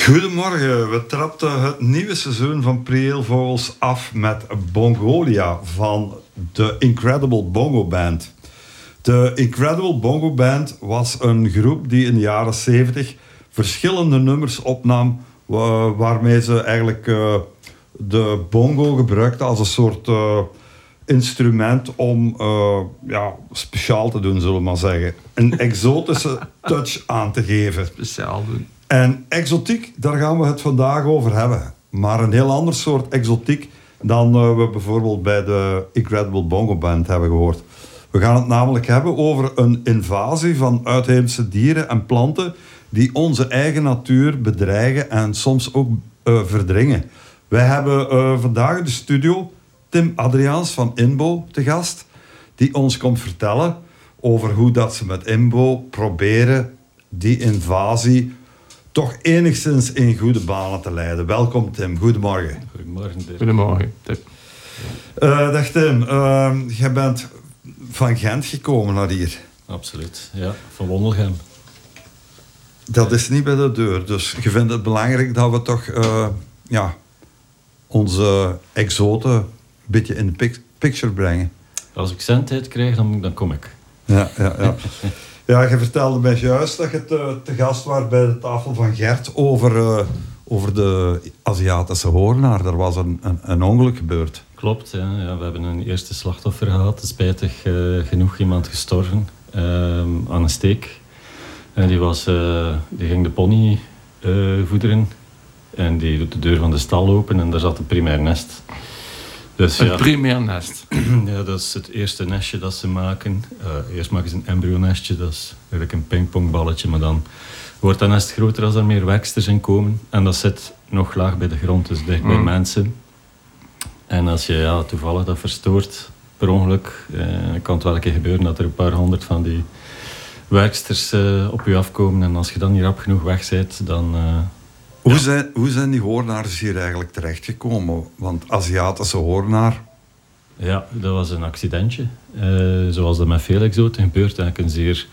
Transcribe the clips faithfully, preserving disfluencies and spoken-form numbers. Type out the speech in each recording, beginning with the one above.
Goedemorgen, we trapten het nieuwe seizoen van Prieelvogels af met Bongolia van de Incredible Bongo Band. De Incredible Bongo Band was een groep die in de jaren zeventig verschillende nummers opnam uh, waarmee ze eigenlijk uh, de bongo gebruikten als een soort uh, instrument om uh, ja, speciaal te doen, zullen we maar zeggen. Een exotische touch aan te geven. Speciaal doen. En exotiek, daar gaan we het vandaag over hebben. Maar een heel ander soort exotiek dan uh, we bijvoorbeeld bij de Incredible Bongo Band hebben gehoord. We gaan het namelijk hebben over een invasie van uitheemse dieren en planten die onze eigen natuur bedreigen en soms ook uh, verdringen. Wij hebben uh, vandaag in de studio Tim Adriaans van INBO te gast, die ons komt vertellen over hoe dat ze met INBO proberen die invasie toch enigszins in goede banen te leiden. Welkom Tim, goedemorgen. Goedemorgen Tim. Goedemorgen Tim. Uh, dag Tim, uh, jij bent van Gent gekomen naar hier. Absoluut, ja, van Wondelgem. Dat is niet bij de deur, dus je vindt het belangrijk dat we toch uh, ja, onze exoten een beetje in de pic- picture brengen. Als ik zendtijd krijg, dan, dan kom ik. Ja, ja, ja. Ja, je vertelde mij juist dat je te, te gast was bij de tafel van Gert over, uh, over de Aziatische hoornaar. Er was een, een, een ongeluk gebeurd. Klopt, ja, ja, we hebben een eerste slachtoffer gehad. Spijtig uh, genoeg iemand gestorven uh, aan een steek. En die, was, uh, die ging de pony uh, voederen. En die doet de deur van de stal open en daar zat een primair nest. Dus, een ja, primair nest. Ja, dat is het eerste nestje dat ze maken. Uh, eerst maken ze een embryo-nestje, dat is eigenlijk een pingpongballetje, maar dan wordt dat nest groter als er meer werksters in komen. En dat zit nog laag bij de grond, dus dicht bij mm. mensen. En als je ja, toevallig dat verstoort, per ongeluk, uh, kan het wel een keer gebeuren dat er een paar honderd van die werksters uh, op je afkomen. En als je dan niet rap genoeg weg bent, dan... Uh, Hoe, ja. zijn, hoe zijn die hoornaars hier eigenlijk terechtgekomen? Want Aziatische hoornaar... Ja, dat was een accidentje. Uh, zoals dat met veel exoten gebeurt. Eigenlijk een zeer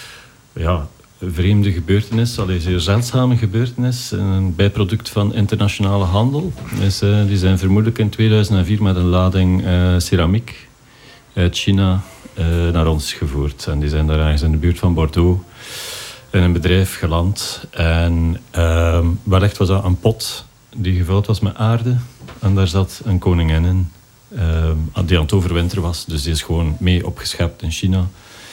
ja, vreemde gebeurtenis. Allee, een zeer zeldzame gebeurtenis. Een bijproduct van internationale handel. Dus, uh, die zijn vermoedelijk in tweeduizend vier met een lading uh, ceramiek uit China uh, naar ons gevoerd. En die zijn daar ergens in de buurt van Bordeaux in een bedrijf geland. En uh, wellicht was dat een pot die gevuld was met aarde. En daar zat een koningin in. Uh, die aan het overwinteren was. Dus die is gewoon mee opgeschept in China.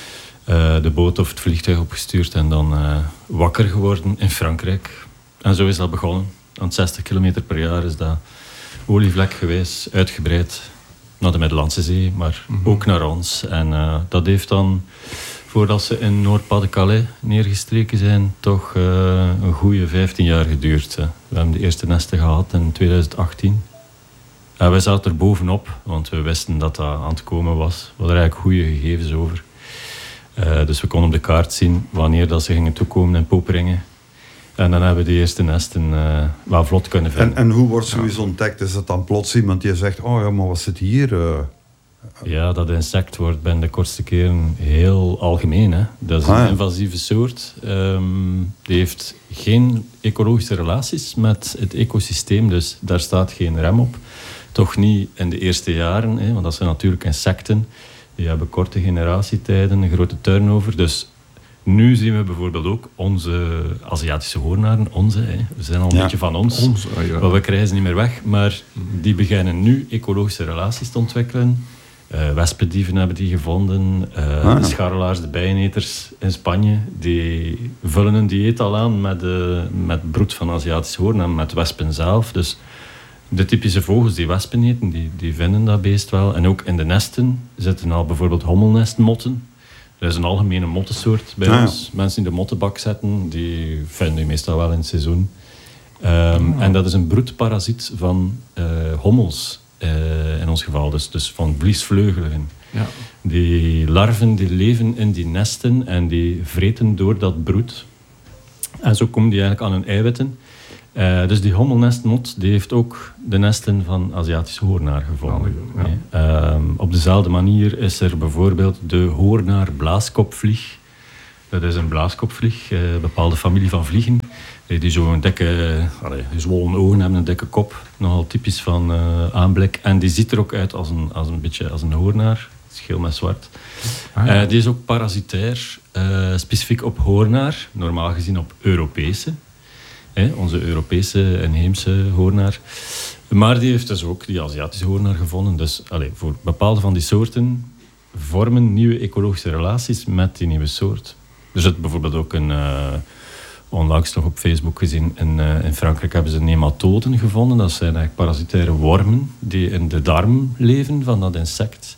Uh, de boot of het vliegtuig opgestuurd. En dan uh, wakker geworden in Frankrijk. En zo is dat begonnen. Aan zestig kilometer per jaar is dat olievlekgewijs uitgebreid naar de Middellandse Zee. Maar mm-hmm. ook naar ons. En uh, dat heeft dan... voordat ze in Noord-Pas-de-Calais neergestreken zijn, toch uh, een goede vijftien jaar geduurd. Hè. We hebben de eerste nesten gehad in tweeduizend achttien. En wij zaten er bovenop, want we wisten dat dat aan het komen was. We hadden er eigenlijk goede gegevens over. Uh, dus we konden op de kaart zien wanneer dat ze gingen toekomen in Poperingen. En dan hebben we de eerste nesten uh, wel vlot kunnen vinden. En, en hoe wordt zoiets ja. ontdekt? Is het dan plots iemand die zegt, oh ja, maar wat zit hier... Uh... Ja, dat insect wordt binnen de kortste keren heel algemeen. Hè. Dat is een ah, ja. invasieve soort. Um, die heeft geen ecologische relaties met het ecosysteem, dus daar staat geen rem op. Toch niet in de eerste jaren, hè, want dat zijn natuurlijk insecten. Die hebben korte generatietijden, een grote turnover. Dus nu zien we bijvoorbeeld ook onze Aziatische hoornaren, onze, hè. We zijn al een ja. beetje van ons, ons oh ja. maar we krijgen ze niet meer weg. Maar die beginnen nu ecologische relaties te ontwikkelen. Uh, wespendieven hebben die gevonden. Uh, ah, ja. De scharrelaars, de bijeneters in Spanje, die vullen een dieet al aan met, uh, met broed van Aziatische hoorn en met wespen zelf. Dus de typische vogels die wespen eten, die, die vinden dat beest wel. En ook in de nesten zitten al bijvoorbeeld hommelnestmotten. Er is een algemene mottensoort bij ah, ons. Ja. Mensen die de mottenbak zetten, die vinden die meestal wel in het seizoen. Um, oh. En dat is een broedparasiet van uh, hommels. Uh, in ons geval, dus, dus van vliesvleugeligen. Ja. Die larven die leven in die nesten en die vreten door dat broed. En zo komen die eigenlijk aan hun eiwitten. Uh, dus die hommelnestmot die heeft ook de nesten van Aziatische hoornaar gevonden. Oh, ja. Nee. Uh, op dezelfde manier is er bijvoorbeeld de hoornaar blaaskopvlieg. Dat is een blaaskopvlieg, uh, een bepaalde familie van vliegen. Uh, die zo'n dikke, uh, gezwollen ogen hebben, een dikke kop. Nogal typisch van uh, aanblik. En die ziet er ook uit als een, als een beetje als een hoornaar. Scheel met zwart. Ah, ja. uh, die is ook parasitair, uh, specifiek op hoornaar. Normaal gezien op Europese. Eh, onze Europese inheemse hoornaar. Maar die heeft dus ook die Aziatische hoornaar gevonden. Dus allez, voor bepaalde van die soorten vormen nieuwe ecologische relaties met die nieuwe soort. Er zit bijvoorbeeld ook een... Uh, onlangs nog op Facebook gezien, in, uh, in Frankrijk hebben ze nematoden gevonden. Dat zijn eigenlijk parasitaire wormen die in de darm leven van dat insect.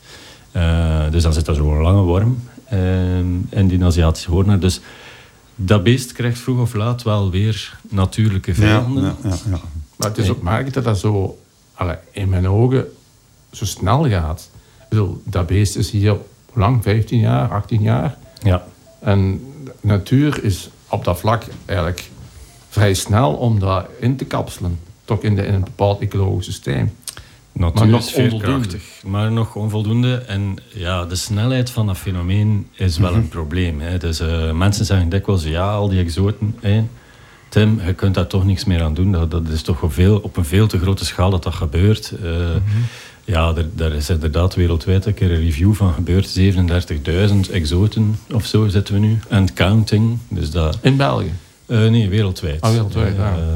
Uh, dus dan zit er zo'n lange worm uh, in die Aziatische hoornaar. Dus dat beest krijgt vroeg of laat wel weer natuurlijke vijanden. Ja, ja, ja, ja. Maar het is ook merkelijk dat dat zo, allez, in mijn ogen, zo snel gaat. Ik bedoel, dat beest is hier, hoe lang? vijftien jaar, achttien jaar? Ja. En de natuur is op dat vlak eigenlijk vrij snel om dat in te kapselen. Toch in, de, in een bepaald ecologisch systeem. Natuur maar nog is veerkrachtig, maar nog onvoldoende. En ja, de snelheid van dat fenomeen is wel een probleem. Hè. Dus, uh, mensen zeggen dikwijls, ja, al die exoten... Hè. Tim, je kunt daar toch niks meer aan doen. Dat, dat is toch veel, op een veel te grote schaal dat dat gebeurt. Uh, mm-hmm. Ja, er, daar is inderdaad wereldwijd een keer een review van gebeurd. zevenendertigduizend exoten of zo zitten we nu. En counting. Dus dat, in België? Uh, nee, wereldwijd. Ah, wereldwijd, ja. Uh,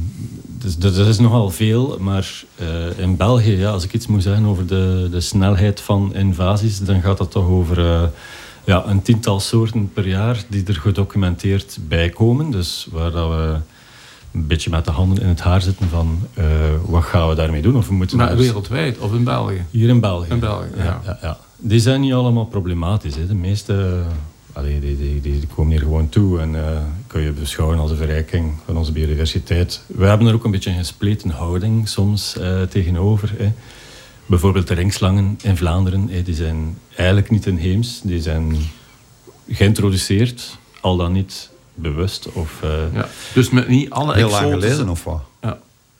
dus dat, dat is nogal veel. Maar uh, in België, ja, als ik iets moet zeggen over de, de snelheid van invasies, dan gaat dat toch over uh, ja, een tiental soorten per jaar die er gedocumenteerd bij komen. Dus waar dat we een beetje met de handen in het haar zitten van uh, wat gaan we daarmee doen? Of we moeten maar dus... wereldwijd of in België? Hier in België. In België, ja. Ja, ja, ja. Die zijn niet allemaal problematisch. Hè. De meeste uh, allee, die, die, die, die komen hier gewoon toe en uh, kun je beschouwen als een verrijking van onze biodiversiteit. We hebben er ook een beetje een gespleten houding soms uh, tegenover. Hè. Bijvoorbeeld de ringslangen in Vlaanderen, hè, die zijn eigenlijk niet inheems. Die zijn geïntroduceerd, al dan niet bewust. Of, uh, ja. Dus met niet alle heel exotische... lang geleden of wat? Ja.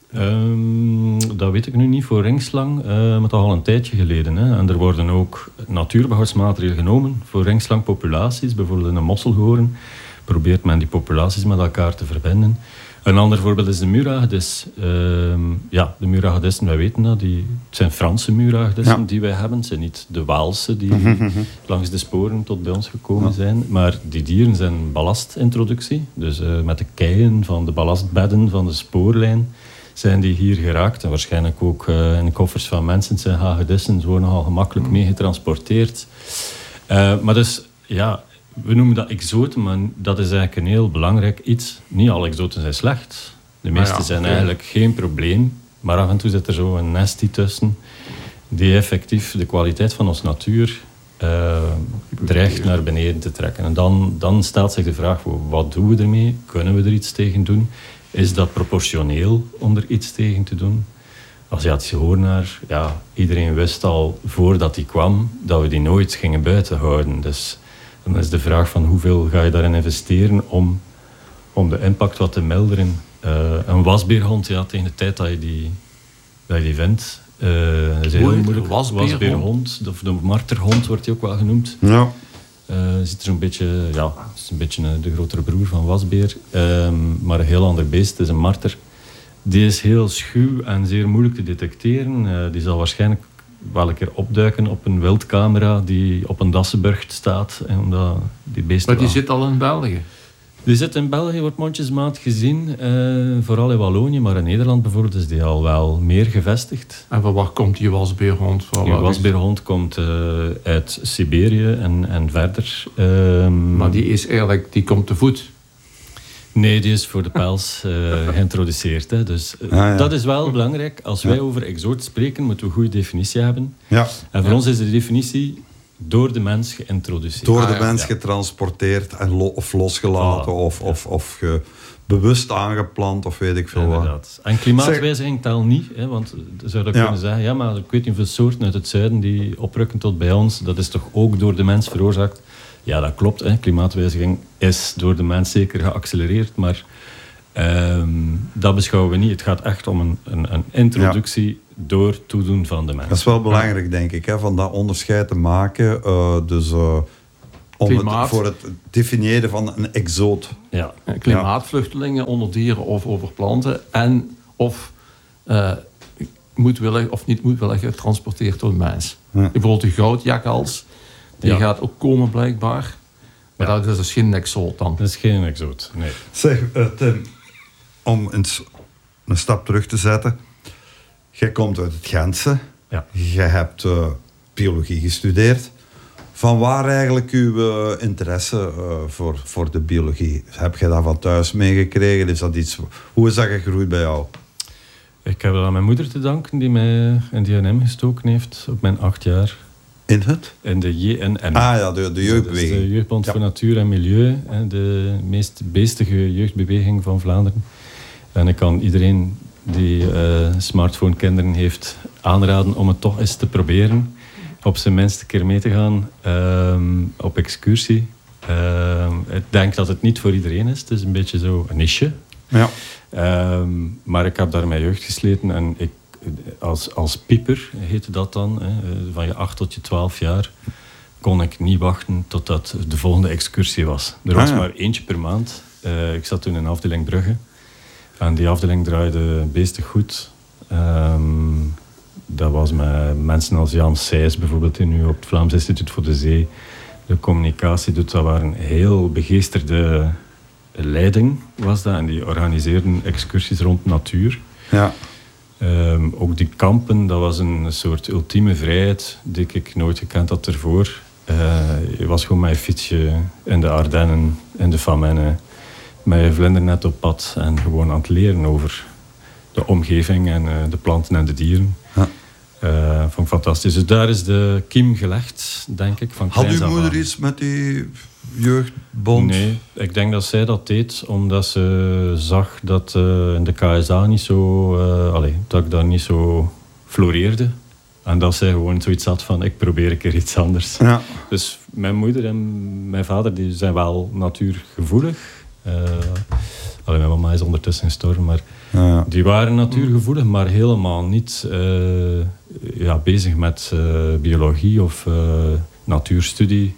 Um, dat weet ik nu niet voor ringslang, uh, maar toch al een tijdje geleden. Hè. En er worden ook natuurbehoudsmaatregelen genomen voor ringslangpopulaties. Bijvoorbeeld in een mosselhoorn probeert men die populaties met elkaar te verbinden. Een ander voorbeeld is de muurhagedis. Uh, ja, de muurhagedissen, wij weten dat. Die, het zijn Franse muurhagedissen ja. die wij hebben. Het zijn niet de Waalse die langs de sporen tot bij ons gekomen ja. zijn. Maar die dieren zijn ballastintroductie. Dus uh, met de keien van de ballastbedden van de spoorlijn zijn die hier geraakt. En waarschijnlijk ook uh, in koffers van mensen zijn hagedissen. Ze worden nogal gemakkelijk mee getransporteerd. Uh, maar dus, ja... We noemen dat exoten, maar dat is eigenlijk een heel belangrijk iets. Niet alle exoten zijn slecht. De meeste ah ja, zijn okay. eigenlijk geen probleem. Maar af en toe zit er zo een nestie tussen die effectief de kwaliteit van onze natuur uh, dreigt naar beneden te trekken. En dan, dan stelt zich de vraag, wat doen we ermee? Kunnen we er iets tegen doen? Is dat proportioneel om er iets tegen te doen? Aziatische hoornaar, ja, iedereen wist al voordat die kwam dat we die nooit gingen buiten houden. Dus dan is de vraag van hoeveel ga je daarin investeren om, om de impact wat te milderen. Uh, een wasbeerhond, ja, tegen de tijd dat je die, dat je die vindt, uh, is heel moeilijk. Wasbeerhond? wasbeerhond, of de marterhond wordt die ook wel genoemd. Ja. Uh, ziet er zo'n beetje, ja, het is een beetje de grotere broer van wasbeer, um, maar een heel ander beest. Het is een marter. Die is heel schuw en zeer moeilijk te detecteren. Uh, die zal waarschijnlijk wel een keer opduiken op een wildcamera die op een Dassenburg staat. En omdat die beesten maar die wel... zit al in België? Die zit in België, wordt mondjesmaat gezien. Uh, vooral in Wallonië, maar in Nederland bijvoorbeeld is die al wel meer gevestigd. En van waar komt die wasbeerhond? Die wasbeerhond komt uh, uit Siberië en, en verder. Um... Maar die is eigenlijk, die komt te voet? Nee, die is voor de pels uh, geïntroduceerd. Hè. Dus uh, ah, ja. dat is wel belangrijk. Als wij ja. over exoten spreken, moeten we een goede definitie hebben. Ja. En voor ja. ons is de definitie door de mens geïntroduceerd. Door de ah, ja. mens ja. getransporteerd en lo- of losgelaten voilà. of, ja. of, of ge- bewust aangeplant of weet ik veel wat. Inderdaad. En klimaatwijziging telt niet. Hè, want zou dat ja. kunnen zeggen, ja, maar ik weet niet hoeveel soorten uit het zuiden die oprukken tot bij ons. Dat is toch ook door de mens veroorzaakt? Ja, dat klopt. Hè. Klimaatwijziging is door de mens zeker geaccelereerd, maar um, dat beschouwen we niet. Het gaat echt om een, een, een introductie ja. door toedoen van de mens. Dat is wel belangrijk, denk ik, hè, van dat onderscheid te maken. Uh, dus uh, Om klimaat, het, voor het definiëren van een exoot. Ja. Klimaatvluchtelingen onder dieren of over planten. En of uh, moedwillig of niet moedwillig getransporteerd door een mens. Ja. Bijvoorbeeld de goudjakhals. Die Ja. gaat ook komen blijkbaar. Maar Ja. dat is dus geen exoot dan. Dat is geen exoot, nee. Zeg, uh, Tim, om een, een stap terug te zetten. Jij komt uit het Gentse. Ja. Je hebt uh, biologie gestudeerd. Van waar eigenlijk uw uh, interesse uh, voor, voor de biologie? Heb je dat van thuis meegekregen? Is dat iets, hoe is dat gegroeid bij jou? Ik heb dat aan mijn moeder te danken, die mij in D N M gestoken heeft op mijn acht jaar. In het? In de J N M. Ah ja, de, de jeugdbeweging. Dat is de Jeugdbond Ja. voor Natuur en Milieu. De meest beestige jeugdbeweging van Vlaanderen. En ik kan iedereen die uh, smartphone-kinderen heeft aanraden om het toch eens te proberen. Op zijn minst een keer mee te gaan um, op excursie. Um, ik denk dat het niet voor iedereen is. Het is een beetje zo een niche. Ja. Um, maar ik heb daar mijn jeugd gesleten. En ik, als, als pieper heette dat dan. Hè, van je acht tot je twaalf jaar kon ik niet wachten totdat de volgende excursie was. Er was Ah, ja. maar eentje per maand. Uh, ik zat toen in afdeling Brugge. En die afdeling draaide beestig goed. Um, dat was met mensen als Jan Sijs bijvoorbeeld, die nu op het Vlaams Instituut voor de Zee de communicatie doet. Dat waren heel begeesterde leiding, was dat. En die organiseerden excursies rond natuur. Ja. Um, ook die kampen, dat was een soort ultieme vrijheid die ik nooit gekend had ervoor. Uh, je was gewoon met je fietsje in de Ardennen, in de Famenne, met je vlindernet op pad en gewoon aan het leren over de omgeving en uh, de planten en de dieren. Ja. Uh, vond ik fantastisch. Dus daar is de kiem gelegd, denk ik. Van Had kleins uw af moeder aan. iets met die jeugdbond? Nee, ik denk dat zij dat deed omdat ze zag dat uh, in de K S A niet zo... Uh, allez, dat ik daar niet zo floreerde. En dat zij gewoon zoiets had van, ik probeer een keer iets anders. Ja. Dus mijn moeder en mijn vader die zijn wel natuurgevoelig. Uh, allee, mijn mama is ondertussen gestorven, maar Ja. die waren natuurgevoelig, maar helemaal niet uh, ja, bezig met uh, biologie of uh, natuurstudie.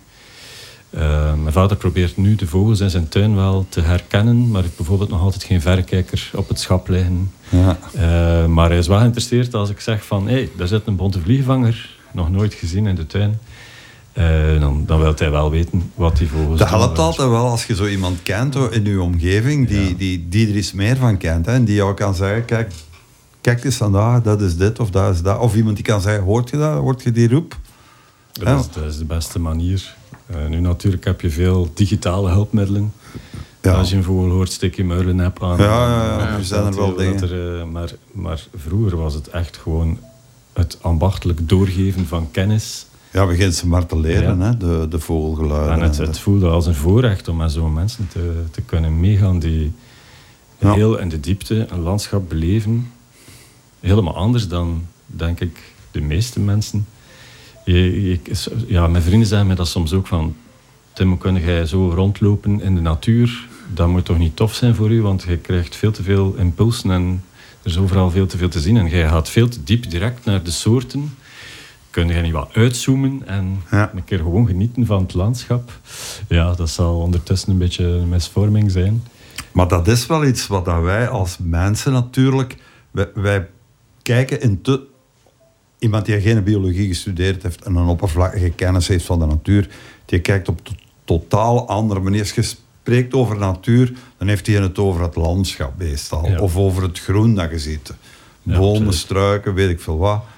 Uh, mijn vader probeert nu de vogels in zijn tuin wel te herkennen, maar heeft bijvoorbeeld nog altijd geen verrekijker op het schap liggen. Ja. Uh, maar hij is wel geïnteresseerd als ik zeg van, hé, hey, daar zit een bonte vliegenvanger, nog nooit gezien in de tuin. Uh, dan, dan wil hij wel weten wat die vogels Dat doen. helpt altijd wel als je zo iemand kent hoor, in je omgeving die, Ja. die, die er iets meer van kent. Hè, en die jou kan zeggen, kijk, kijk eens vandaag, dat is dit of dat is dat. Of iemand die kan zeggen, hoort je dat? Hoort je die roep? Dat is, dat is de beste manier. Uh, nu natuurlijk heb je veel digitale hulpmiddelen. Ja. Als je een vogel hoort, steek je muilenapp aan. Ja, ja, ja, En nu zijn er wel dat er, dingen. uh, maar, maar vroeger was het echt gewoon het ambachtelijk doorgeven van kennis. Ja, begint ze maar te leren, Ja. hè, de, de vogelgeluiden. En het, het voelde als een voorrecht om met zo'n mensen te, te kunnen meegaan die Ja. heel in de diepte een landschap beleven. Helemaal anders dan, denk ik, de meeste mensen. Je, je, ja, mijn vrienden zeggen mij dat soms ook van... Tim, hoe kun jij zo rondlopen in de natuur? Dat moet toch niet tof zijn voor u, want je krijgt veel te veel impulsen en er is overal veel te veel te zien. En jij gaat veel te diep direct naar de soorten. Kun je niet wat uitzoomen en Ja. een keer gewoon genieten van het landschap? Ja, dat zal ondertussen een beetje een misvorming zijn. Maar dat is wel iets wat dat wij als mensen natuurlijk... Wij, wij kijken in te... Iemand die geen biologie gestudeerd heeft en een oppervlakkige kennis heeft van de natuur, die kijkt op een totaal andere manier. Als je spreekt over natuur, dan heeft hij het over het landschap meestal. Ja. Of over het groen dat je ziet. Ja, Bomen, absoluut. struiken, weet ik veel wat.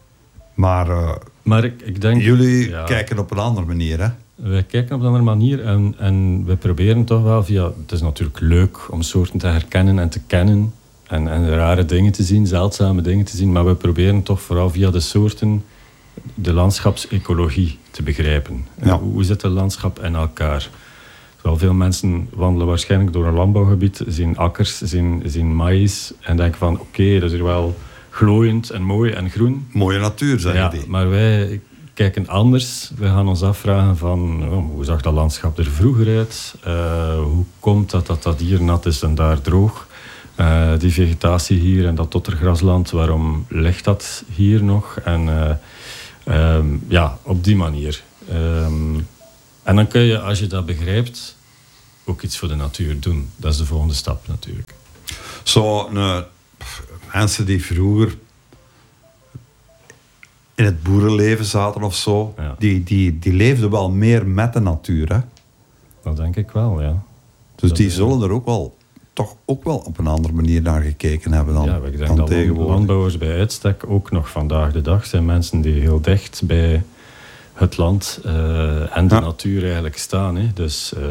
Maar uh, Maar ik, ik denk... jullie ja. kijken op een andere manier, hè? Wij kijken op een andere manier en, en we proberen toch wel via... Het is natuurlijk leuk om soorten te herkennen en te kennen en, en rare dingen te zien, zeldzame dingen te zien, maar we proberen toch vooral via de soorten de landschapsecologie te begrijpen. Ja. Hoe, hoe zit het landschap in elkaar? Terwijl veel mensen wandelen waarschijnlijk door een landbouwgebied, zien akkers, zien, zien maïs en denken van oké, okay, dat is hier wel glooiend en mooi en groen. Mooie natuur, zeggen Ja, die. maar wij kijken anders. We gaan ons afvragen van oh, hoe zag dat landschap er vroeger uit? Uh, hoe komt dat, dat dat hier nat is en daar droog? Uh, die vegetatie hier en dat tottergrasland, waarom ligt dat hier nog? En uh, um, ja, op die manier. Um, En dan kun je, als je dat begrijpt, ook iets voor de natuur doen. Dat is de volgende stap natuurlijk. Zo, nou, mensen die vroeger in het boerenleven zaten of zo, Ja. die, die, die leefden wel meer met de natuur, hè? Dat denk ik wel, ja. Dus Dat die is- zullen er ook wel, toch ook wel op een andere manier naar gekeken hebben dan, Ja, ik denk dan dat tegenwoordig. landbouwers bij uitstek ook nog vandaag de dag zijn mensen die heel dicht bij het land uh, en de Ja. natuur eigenlijk staan. Hè. Dus uh,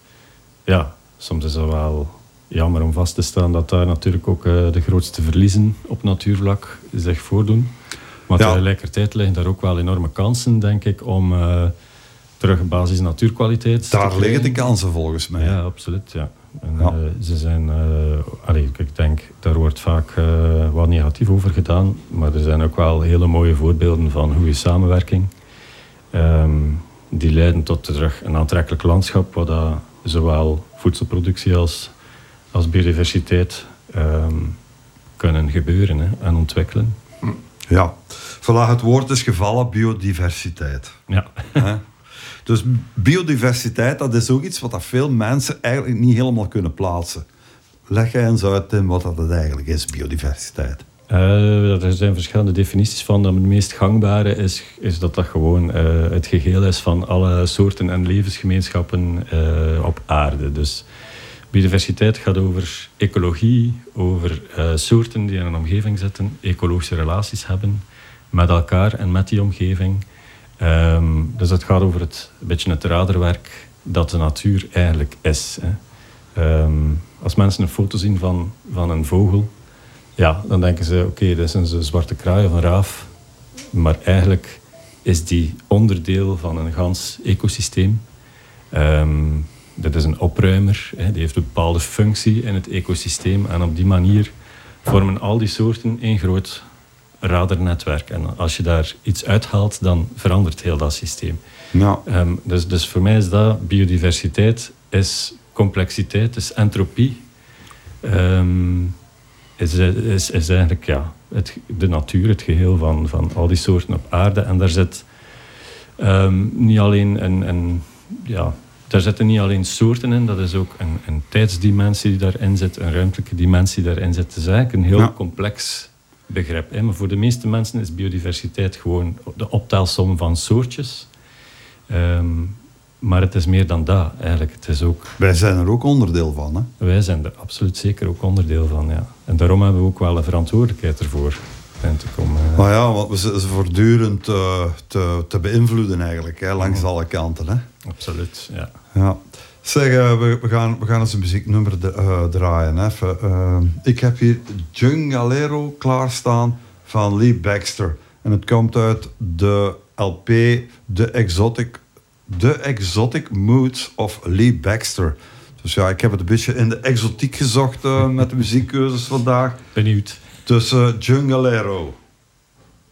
ja, soms is het wel jammer om vast te stellen dat daar natuurlijk ook uh, de grootste verliezen op natuurvlak zich voordoen. Maar Ja. tegelijkertijd liggen daar ook wel enorme kansen, denk ik, om uh, terug basis natuurkwaliteit te Daar krijgen. liggen de kansen volgens mij. Ja, absoluut. Ja. En, Ja. uh, ze zijn, uh, allee, ik denk, daar wordt vaak uh, wat negatief over gedaan, maar er zijn ook wel hele mooie voorbeelden van goede samenwerking. Um, die leiden tot terug een aantrekkelijk landschap, waar dat zowel voedselproductie als, als biodiversiteit um, kunnen gebeuren hè, en ontwikkelen. Ja, voilà, het woord is gevallen, biodiversiteit. Ja. Hè? Dus biodiversiteit, dat is ook iets wat dat veel mensen eigenlijk niet helemaal kunnen plaatsen. Leg jij eens uit, Tim, wat dat eigenlijk is, biodiversiteit. Uh, er zijn verschillende definities van. De meest gangbare is, is dat dat gewoon uh, het geheel is van alle soorten en levensgemeenschappen uh, op aarde. Dus biodiversiteit gaat over ecologie, over uh, soorten die in een omgeving zitten, ecologische relaties hebben met elkaar en met die omgeving. Um, dus het gaat over het, een beetje het raderwerk dat de natuur eigenlijk is. Hè. Um, als mensen een foto zien van, van een vogel, ja, dan denken ze, oké, okay, dit is een zwarte kraai of een raaf. Maar eigenlijk is die onderdeel van een gans ecosysteem. Um, dit is een opruimer, hè, die heeft een bepaalde functie in het ecosysteem. En op die manier vormen al die soorten één groot radernetwerk. En als je daar iets uithaalt, dan verandert heel dat systeem. Ja. Um, dus, dus voor mij is dat biodiversiteit, is complexiteit, is entropie. Um, is, is, is eigenlijk ja, het, de natuur, het geheel van, van al die soorten op aarde. En daar zit um, niet alleen een, een, ja, daar zitten niet alleen soorten in, dat is ook een, een tijdsdimensie die daarin zit, een ruimtelijke dimensie die daarin zit. Het is eigenlijk een heel ja. complex begrip. Hè. Maar voor de meeste mensen is biodiversiteit gewoon de optelsom van soortjes. Um, maar het is meer dan dat, eigenlijk. Het is ook... Wij zijn er ook onderdeel van, hè? Wij zijn er absoluut zeker ook onderdeel van, ja. En daarom hebben we ook wel een verantwoordelijkheid ervoor. Vind ik, om, uh... Maar ja, want we zitten ze voortdurend uh, te, te beïnvloeden eigenlijk, hè, langs mm. alle kanten, hè? Absoluut, ja. Ja. Zeg, uh, we, we, gaan, we gaan eens een muzieknummer de, uh, draaien. Even. Uh, ik heb hier Jungalero klaarstaan van Lee Baxter. En het komt uit de L P The Exotic, The Exotic Moods of Lee Baxter. Dus ja, ik heb het een beetje in de exotiek gezocht uh, met de muziekkeuzes vandaag. Benieuwd. Dus uh, Jungalero.